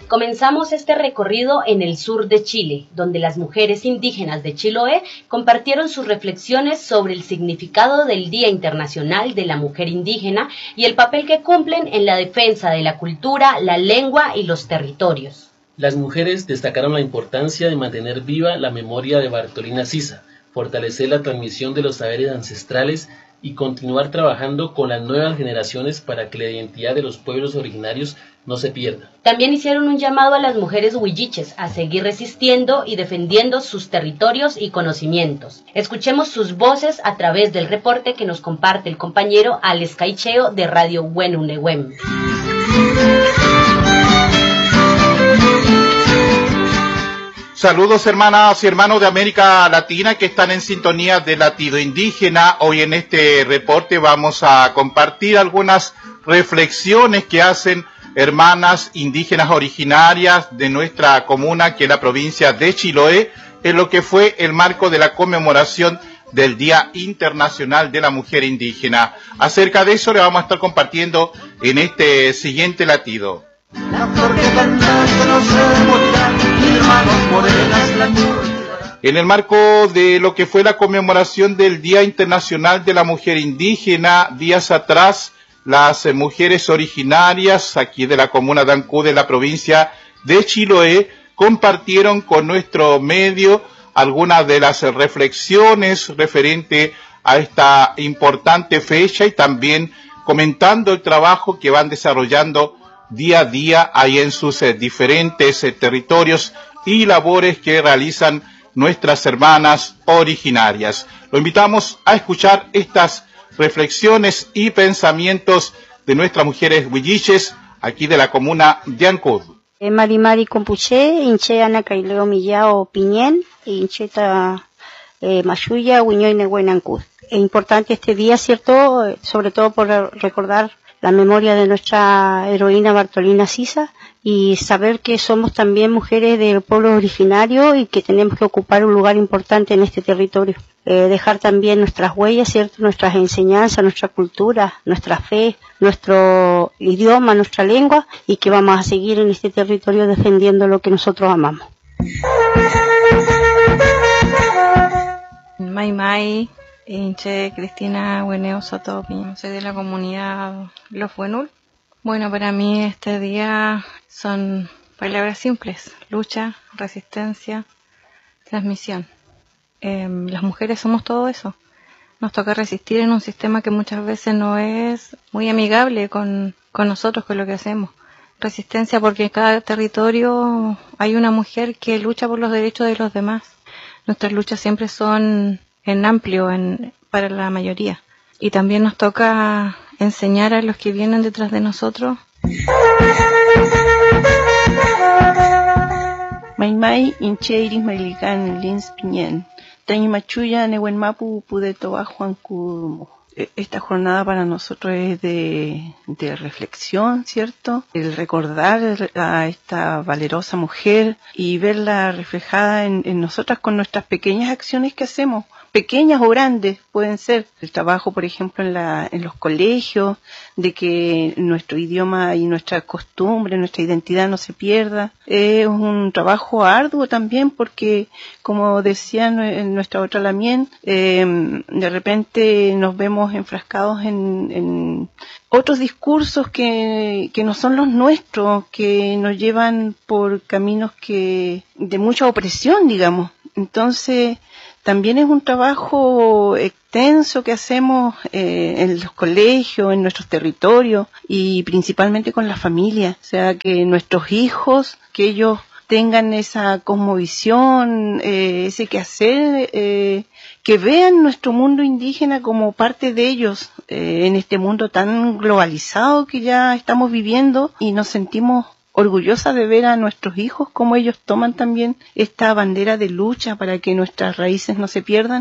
Comenzamos este recorrido en el sur de Chile, donde las mujeres indígenas de Chiloé compartieron sus reflexiones sobre el significado del Día Internacional de la Mujer Indígena y el papel que cumplen en la defensa de la cultura, la lengua y los territorios. Las mujeres destacaron la importancia de mantener viva la memoria de Bartolina Sisa, fortalecer la transmisión de los saberes ancestrales y continuar trabajando con las nuevas generaciones para que la identidad de los pueblos originarios no se pierda. También hicieron un llamado a las mujeres huilliches a seguir resistiendo y defendiendo sus territorios y conocimientos. Escuchemos sus voces a través del reporte que nos comparte el compañero Alex Caicheo de Radio Huenunehuem. Saludos hermanas y hermanos de América Latina que están en sintonía de Latido Indígena. Hoy en este reporte vamos a compartir algunas reflexiones que hacen hermanas indígenas originarias de nuestra comuna, que es la provincia de Chiloé, en lo que fue el marco de la conmemoración del Día Internacional de la Mujer Indígena. Acerca de eso le vamos a estar compartiendo en este siguiente latido. La flor que cantaste no se morirá, hermanos morenas la turba. En el marco de lo que fue la conmemoración del Día Internacional de la Mujer Indígena, días atrás, las mujeres originarias aquí de la comuna de Ancud, de la provincia de Chiloé, compartieron con nuestro medio algunas de las reflexiones referente a esta importante fecha y también comentando el trabajo que van desarrollando día a día ahí en sus diferentes territorios y labores que realizan nuestras hermanas originarias. Lo invitamos a escuchar estas reflexiones y pensamientos de nuestras mujeres huilliches aquí de la comuna de Ancud. Mari Compuche, Inche Ana Caileo Millao Piñén, Incheta Mayuya, Huiñoy Ancud. Es importante este día, ¿cierto? Sobre todo por recordar la memoria de nuestra heroína Bartolina Sisa y saber que somos también mujeres del pueblo originario y que tenemos que ocupar un lugar importante en este territorio. Dejar también nuestras huellas, ¿cierto? Nuestras enseñanzas, nuestra cultura, nuestra fe, nuestro idioma, nuestra lengua, y que vamos a seguir en este territorio defendiendo lo que nosotros amamos. Mai Inche Cristina Hueneo Sotopi, soy de la comunidad Los Huenul. Bueno, para mí este día son palabras simples: lucha, resistencia, transmisión. Las mujeres somos todo eso. Nos toca resistir en un sistema que muchas veces no es muy amigable con nosotros, con lo que hacemos. Resistencia porque en cada territorio hay una mujer que lucha por los derechos de los demás. Nuestras luchas siempre son en amplio para la mayoría. Y también nos toca enseñar a los que vienen detrás de nosotros. Maimai Inche Iris Marilican Lins Piñén. Machuya Nehuenmapu Pudetoa Juan Kudumo. Esta jornada para nosotros es de reflexión, ¿cierto? El recordar a esta valerosa mujer y verla reflejada en nosotras con nuestras pequeñas acciones que hacemos. Pequeñas o grandes pueden ser. El trabajo, por ejemplo, en los colegios, de que nuestro idioma y nuestra costumbre, nuestra identidad no se pierda. Es un trabajo arduo también porque, como decía en nuestra otra Lamien, de repente nos vemos enfrascados en otros discursos que no son los nuestros, que nos llevan por caminos de mucha opresión, digamos. Entonces, también es un trabajo extenso que hacemos en los colegios, en nuestros territorios y principalmente con la familia. O sea, que nuestros hijos, que ellos tengan esa cosmovisión, ese quehacer, que vean nuestro mundo indígena como parte de ellos en este mundo tan globalizado que ya estamos viviendo, y nos sentimos orgullosa de ver a nuestros hijos cómo ellos toman también esta bandera de lucha para que nuestras raíces no se pierdan.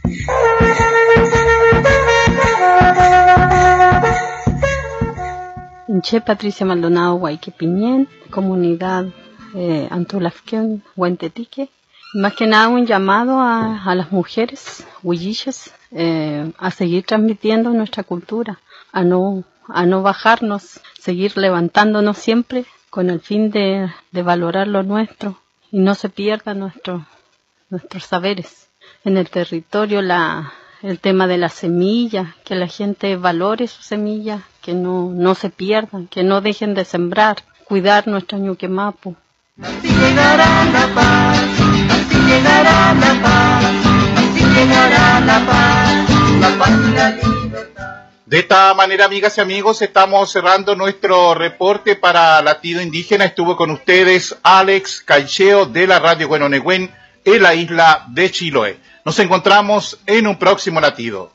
Inche Patricia Maldonado Huayque Piñén, comunidad Antolafquén Huentetique. Más que nada un llamado a las mujeres huilliches a seguir transmitiendo nuestra cultura, a no bajarnos, seguir levantándonos siempre con el fin de valorar lo nuestro y no se pierdan nuestros saberes. En el territorio el tema de la semilla, que la gente valore sus semillas, que no se pierdan, que no dejen de sembrar, cuidar nuestro Ñuque Mapu. Así llegará la paz, así llegará la paz, así llegará la paz y la libertad. De esta manera, amigas y amigos, estamos cerrando nuestro reporte para Latido Indígena. Estuvo con ustedes Alex Caicheo de la Radio Huehuenehuen en la isla de Chiloé. Nos encontramos en un próximo latido.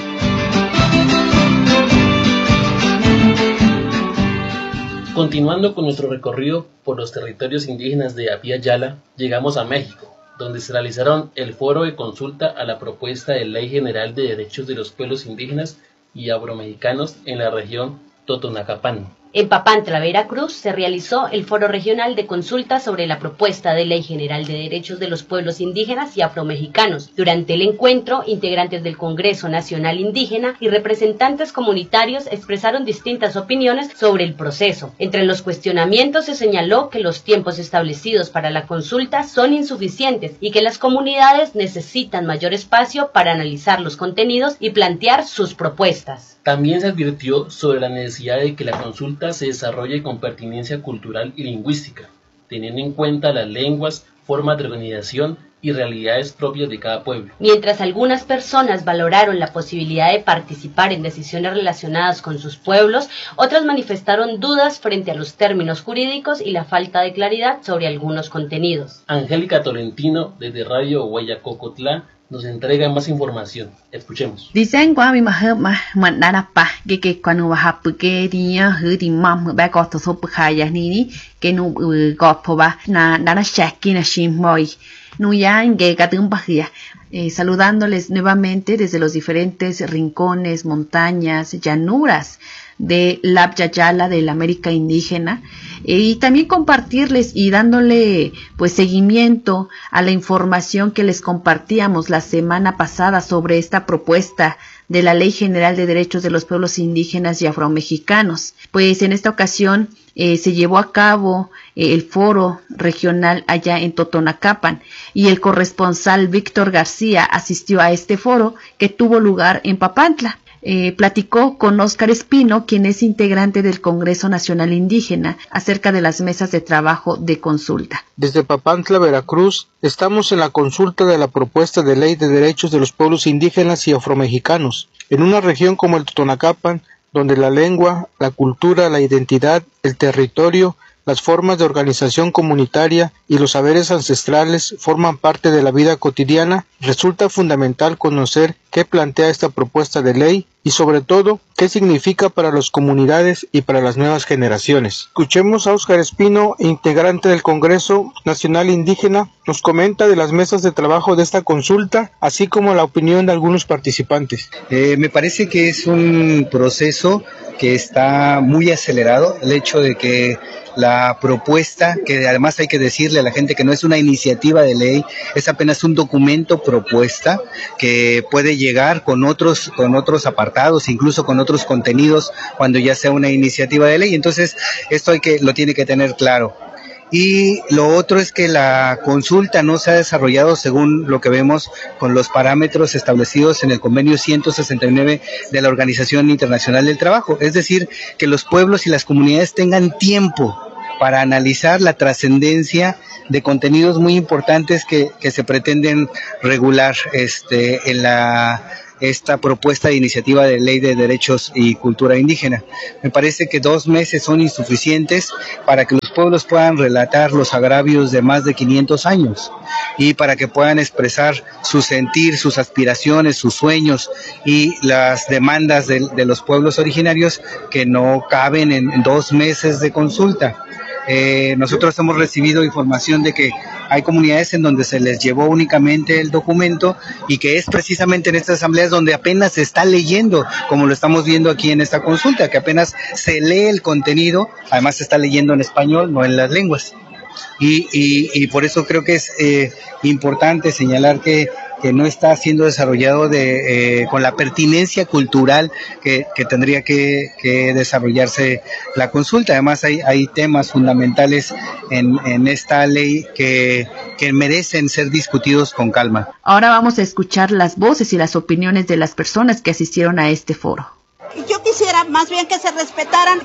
Continuando con nuestro recorrido por los territorios indígenas de Apia Yala, llegamos a México, donde se realizaron el foro de consulta a la propuesta de Ley General de Derechos de los Pueblos Indígenas y Afromexicanos en la región Totonacapan. En Papantla, Veracruz, se realizó el Foro Regional de Consulta sobre la propuesta de Ley General de Derechos de los Pueblos Indígenas y Afromexicanos. Durante el encuentro, integrantes del Congreso Nacional Indígena y representantes comunitarios expresaron distintas opiniones sobre el proceso. Entre los cuestionamientos se señaló que los tiempos establecidos para la consulta son insuficientes y que las comunidades necesitan mayor espacio para analizar los contenidos y plantear sus propuestas. También se advirtió sobre la necesidad de que la consulta se desarrolle con pertinencia cultural y lingüística, teniendo en cuenta las lenguas, formas de organización y realidades propias de cada pueblo. Mientras algunas personas valoraron la posibilidad de participar en decisiones relacionadas con sus pueblos, otras manifestaron dudas frente a los términos jurídicos y la falta de claridad sobre algunos contenidos. Angélica Tolentino, desde Radio Huayacocotlá, nos entrega más información. Escuchemos. Dicen que manana pa que cuando baja porque dia hudi mam ba ko to sop khaya ni que no ko poba na shaki na shimoy no ya que katum pajia. Saludándoles nuevamente desde los diferentes rincones, montañas, llanuras de la Apia Yala, de la América Indígena, y también compartirles y dándole pues seguimiento a la información que les compartíamos la semana pasada sobre esta propuesta de la Ley General de Derechos de los Pueblos Indígenas y Afromexicanos. Pues en esta ocasión se llevó a cabo el foro regional allá en Totonacapan y el corresponsal Víctor García asistió a este foro que tuvo lugar en Papantla. Platicó con Óscar Espino, quien es integrante del Congreso Nacional Indígena, acerca de las mesas de trabajo de consulta. Desde Papantla, Veracruz, estamos en la consulta de la propuesta de Ley de Derechos de los Pueblos Indígenas y Afromexicanos, en una región como el Totonacapan, donde la lengua, la cultura, la identidad, el territorio, las formas de organización comunitaria y los saberes ancestrales forman parte de la vida cotidiana, resulta fundamental conocer qué plantea esta propuesta de ley y sobre todo qué significa para las comunidades y para las nuevas generaciones. Escuchemos a Óscar Espino, integrante del Congreso Nacional Indígena, nos comenta de las mesas de trabajo de esta consulta, así como la opinión de algunos participantes. Me parece que es un proceso que está muy acelerado, el hecho de que la propuesta, que además hay que decirle a la gente que no es una iniciativa de ley, es apenas un documento propuesta que puede llegar con otros apartados, incluso con otros contenidos cuando ya sea una iniciativa de ley. Entonces, esto lo tiene que tener claro. Y lo otro es que la consulta no se ha desarrollado según lo que vemos con los parámetros establecidos en el convenio 169 de la Organización Internacional del Trabajo. Es decir, que los pueblos y las comunidades tengan tiempo para analizar la trascendencia de contenidos muy importantes que se pretenden regular en esta propuesta de iniciativa de ley de derechos y cultura indígena. Me parece que 2 meses son insuficientes para que los pueblos puedan relatar los agravios de más de 500 años y para que puedan expresar su sentir, sus aspiraciones, sus sueños y las demandas de los pueblos originarios que no caben en 2 meses de consulta. Nosotros hemos recibido información de que hay comunidades en donde se les llevó únicamente el documento y que es precisamente en estas asambleas donde apenas se está leyendo, como lo estamos viendo aquí en esta consulta, que apenas se lee el contenido, además se está leyendo en español, no en las lenguas. Y por eso creo que es importante señalar que que no está siendo desarrollado con la pertinencia cultural que tendría que desarrollarse la consulta. Además hay temas fundamentales en esta ley que merecen ser discutidos con calma. Ahora vamos a escuchar las voces y las opiniones de las personas que asistieron a este foro. Yo quisiera más bien que se respetaran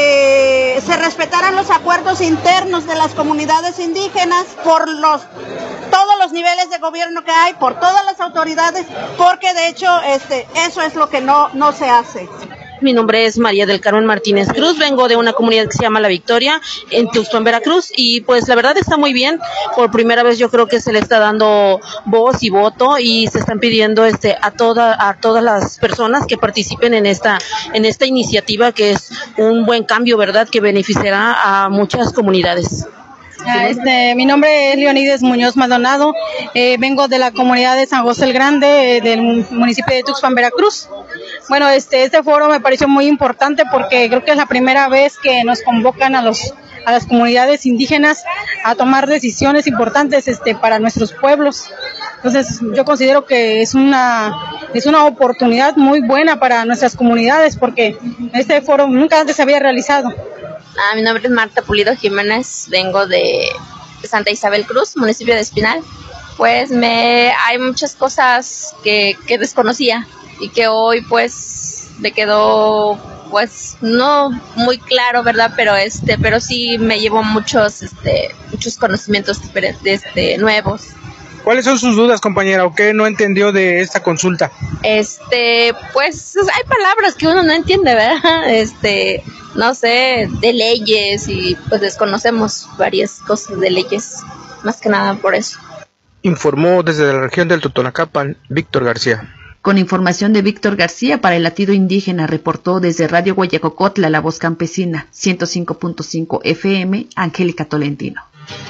los acuerdos internos de las comunidades indígenas por todos los niveles de gobierno que hay, por todas las autoridades, porque de hecho eso es lo que no se hace. Mi nombre es María del Carmen Martínez Cruz, vengo de una comunidad que se llama La Victoria, en Tuxpan, Veracruz, y pues la verdad está muy bien. Por primera vez yo creo que se le está dando voz y voto y se están pidiendo a todas las personas que participen en esta iniciativa, que es un buen cambio, ¿verdad?, que beneficiará a muchas comunidades. Mi nombre es Leonides Muñoz Maldonado, vengo de la comunidad de San José el Grande, del municipio de Tuxpan, Veracruz. Bueno, este foro me pareció muy importante porque creo que es la primera vez que nos convocan a las comunidades indígenas a tomar decisiones importantes para nuestros pueblos. Entonces yo considero que es una oportunidad muy buena para nuestras comunidades porque este foro nunca antes se había realizado. Mi nombre es Marta Pulido Jiménez, vengo de Santa Isabel Cruz, municipio de Espinal. Pues hay muchas cosas que desconocía y que hoy pues me quedó pues no muy claro, ¿verdad? Pero sí me llevo muchos conocimientos diferentes, nuevos. ¿Cuáles son sus dudas, compañera, o qué no entendió de esta consulta? Pues hay palabras que uno no entiende, ¿verdad? No sé, de leyes y pues desconocemos varias cosas de leyes, más que nada por eso. Informó desde la región del Totonacapan, Víctor García. Con información de Víctor García para el Latido Indígena, reportó desde Radio Guayacocotla, La Voz Campesina, 105.5 FM, Angélica Tolentino.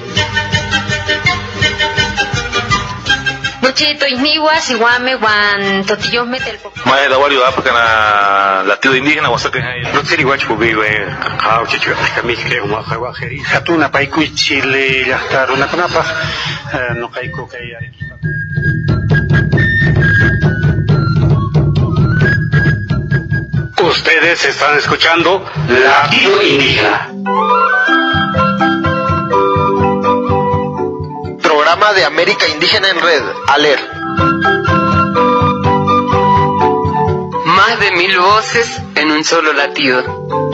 Mae da wario apa kana Latido Indígena wasaka hai Rotiri wachu biwe kakao chichu kami kile uma kawa kheri hatuna paiku chile ya taruna kunapa no kaiko kai arequipa. Ustedes están escuchando Latido Indígena. Programa de América Indígena en Red, ALER. Más de 1000 voces en un solo latido.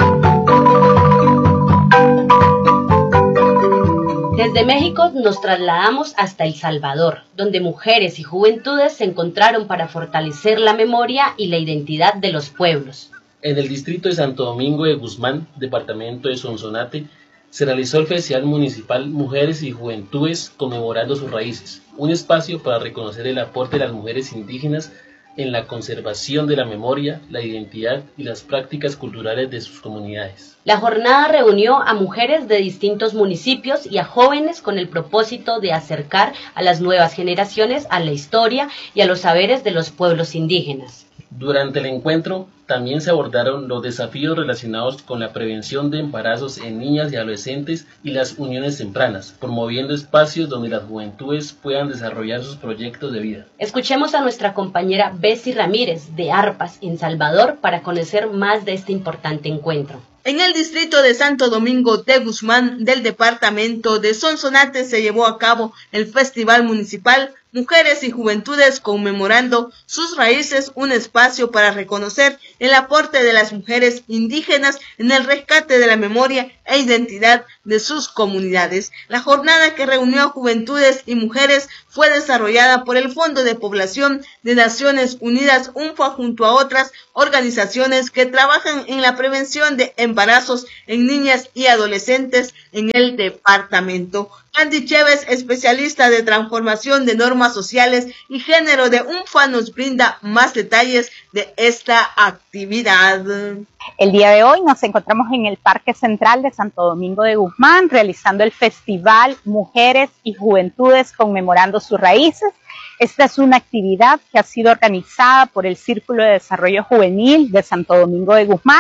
Desde México nos trasladamos hasta El Salvador, donde mujeres y juventudes se encontraron para fortalecer la memoria y la identidad de los pueblos. En el distrito de Santo Domingo de Guzmán, departamento de Sonsonate, se realizó el Festival Municipal Mujeres y Juventudes conmemorando sus raíces, un espacio para reconocer el aporte de las mujeres indígenas en la conservación de la memoria, la identidad y las prácticas culturales de sus comunidades. La jornada reunió a mujeres de distintos municipios y a jóvenes con el propósito de acercar a las nuevas generaciones a la historia y a los saberes de los pueblos indígenas. Durante el encuentro también se abordaron los desafíos relacionados con la prevención de embarazos en niñas y adolescentes y las uniones tempranas, promoviendo espacios donde las juventudes puedan desarrollar sus proyectos de vida. Escuchemos a nuestra compañera Bessie Ramírez de Arpas, en Salvador, para conocer más de este importante encuentro. En el distrito de Santo Domingo de Guzmán del departamento de Sonsonate se llevó a cabo el Festival Municipal Mujeres y Juventudes conmemorando sus raíces, un espacio para reconocer el aporte de las mujeres indígenas en el rescate de la memoria e identidad de sus comunidades. La jornada, que reunió a juventudes y mujeres, fue desarrollada por el Fondo de Población de Naciones Unidas, UNFPA, junto a otras organizaciones que trabajan en la prevención de embarazos en niñas y adolescentes en el departamento. Andy Chévez, especialista de transformación de normas sociales y género de UNFPA, nos brinda más detalles de esta actividad. El día de hoy nos encontramos en el Parque Central de Santo Domingo de Guzmán realizando el Festival Mujeres y Juventudes conmemorando sus raíces. Esta es una actividad que ha sido organizada por el Círculo de Desarrollo Juvenil de Santo Domingo de Guzmán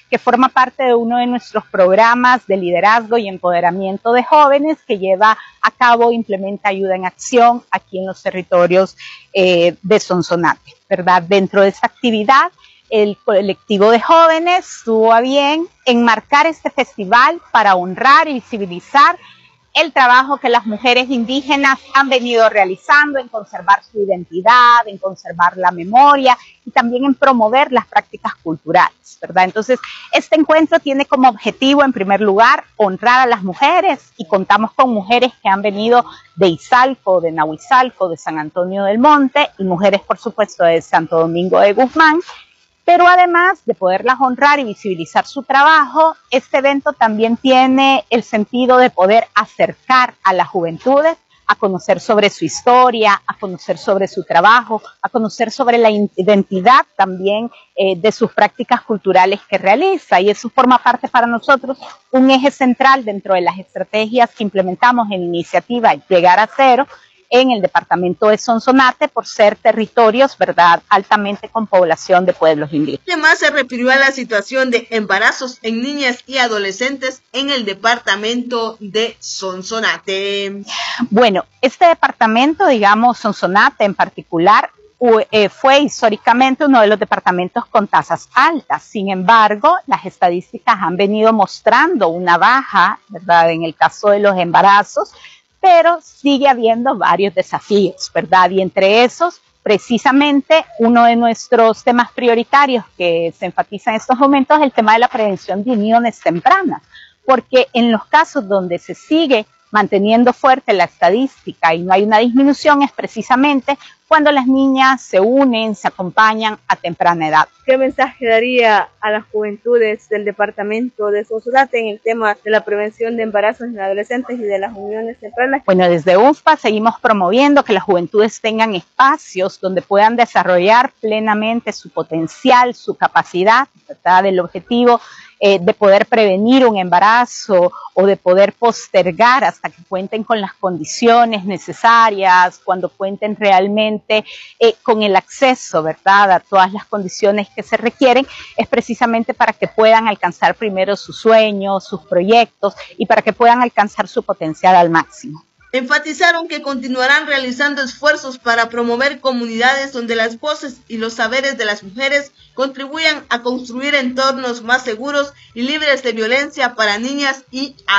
que forma parte de uno de nuestros programas de liderazgo y empoderamiento de jóvenes que lleva a cabo, implementa Ayuda en Acción aquí en los territorios de Sonsonate, ¿verdad? Dentro de esta actividad, el colectivo de jóvenes tuvo a bien enmarcar este festival para honrar y visibilizar el trabajo que las mujeres indígenas han venido realizando en conservar su identidad, en conservar la memoria y también en promover las prácticas culturales, ¿verdad? Entonces, este encuentro tiene como objetivo, en primer lugar, honrar a las mujeres, y contamos con mujeres que han venido de Izalco, de Nahuizalco, de San Antonio del Monte, y mujeres, por supuesto, de Santo Domingo de Guzmán. Pero además de poderlas honrar y visibilizar su trabajo, este evento también tiene el sentido de poder acercar a las juventudes a conocer sobre su historia, a conocer sobre su trabajo, a conocer sobre la identidad también de sus prácticas culturales que realiza. Y eso forma parte para nosotros un eje central dentro de las estrategias que implementamos en iniciativa Llegar a Cero, en el departamento de Sonsonate, por ser territorios, ¿verdad?, altamente con población de pueblos indígenas. Además, se refirió a la situación de embarazos en niñas y adolescentes en el departamento de Sonsonate. Bueno, este departamento, digamos, Sonsonate en particular, fue históricamente uno de los departamentos con tasas altas. Sin embargo, las estadísticas han venido mostrando una baja, ¿verdad?, en el caso de los embarazos, pero sigue habiendo varios desafíos, ¿verdad? Y entre esos, precisamente, uno de nuestros temas prioritarios que se enfatiza en estos momentos es el tema de la prevención de uniones tempranas, porque en los casos donde se sigue manteniendo fuerte la estadística y no hay una disminución es precisamente cuando las niñas se unen, se acompañan a temprana edad. ¿Qué mensaje daría a las juventudes del departamento de Sonsonate en el tema de la prevención de embarazos en adolescentes y de las uniones tempranas? Bueno, desde UNFPA seguimos promoviendo que las juventudes tengan espacios donde puedan desarrollar plenamente su potencial, su capacidad, ¿verdad? El objetivo de poder prevenir un embarazo o de poder postergar hasta que cuenten con las condiciones necesarias, cuando cuenten realmente con el acceso, ¿verdad?, a todas las condiciones que se requieren, es precisamente para que puedan alcanzar primero sus sueños, sus proyectos y para que puedan alcanzar su potencial al máximo. Enfatizaron que continuarán realizando esfuerzos para promover comunidades donde las voces y los saberes de las mujeres contribuyan a construir entornos más seguros y libres de violencia para niñas y adolescentes.